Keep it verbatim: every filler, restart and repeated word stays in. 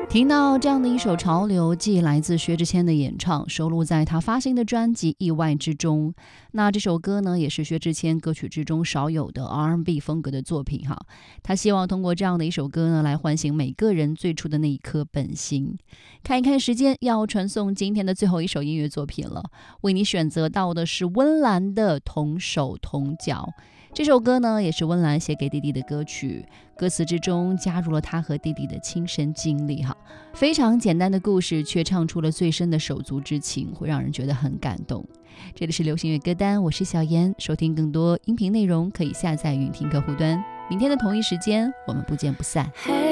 听到这样的一首潮流，既来自薛之谦的演唱，收录在他发行的专辑《意外》之中。那这首歌呢，也是薛之谦歌曲之中少有的 R and B 风格的作品哈。他希望通过这样的一首歌呢，来唤醒每个人最初的那一颗本心。看一看时间，要传送今天的最后一首音乐作品了，为你选择到的是温岚的《同手同脚》。这首歌呢，也是温岚写给弟弟的歌曲，歌词之中加入了他和弟弟的亲身经历哈。非常简单的故事，却唱出了最深的手足之情，会让人觉得很感动。这里是流行乐歌单，我是小妍，收听更多音频内容可以下载云听客户端。明天的同一时间，我们不见不散。